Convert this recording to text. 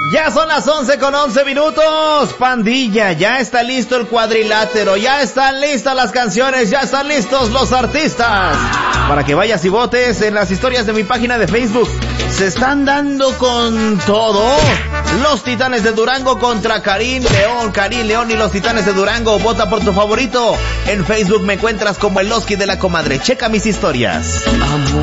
Ya son las 11:11. Pandilla, ya está listo el cuadrilátero, ya están listas las canciones, ya están listos los artistas. Para que vayas y votes en las historias de mi página de Facebook. Se están dando con todo. Los Titanes de Durango contra Karim León y los Titanes de Durango. Vota por tu favorito. En Facebook me encuentras como el Loski de la Comadre. Checa mis historias.